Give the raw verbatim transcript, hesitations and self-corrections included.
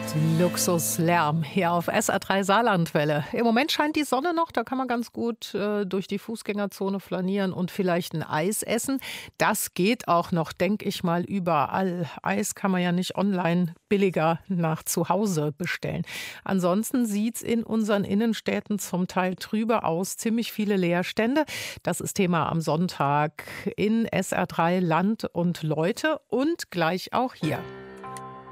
Luxuslärm hier auf S R drei Saarlandwelle. Im Moment scheint die Sonne noch, da kann man ganz gut äh, durch die Fußgängerzone flanieren und vielleicht ein Eis essen. Das geht auch noch, denke ich mal, überall. Eis kann man ja nicht online billiger nach zu Hause bestellen. Ansonsten sieht es in unseren Innenstädten zum Teil trübe aus, ziemlich viele Leerstände. Das ist Thema am Sonntag in S R drei Land und Leute und gleich auch hier.